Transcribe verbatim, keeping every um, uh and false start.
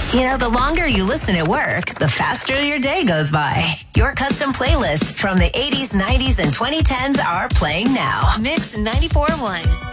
You know, the longer you listen at work, the faster your day goes by. Your custom playlist from the eighties, nineties, and twenty tens are playing now. Mix ninety-four point one.